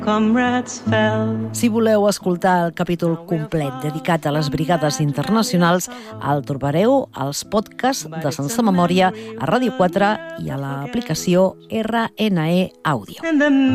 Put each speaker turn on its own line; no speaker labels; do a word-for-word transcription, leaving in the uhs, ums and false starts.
Si voleu escoltar el capítol complet dedicat a les brigades internacionals, el trobareu als podcasts de Sense Memòria a Ràdio quatre i a l'aplicació R N E Àudio.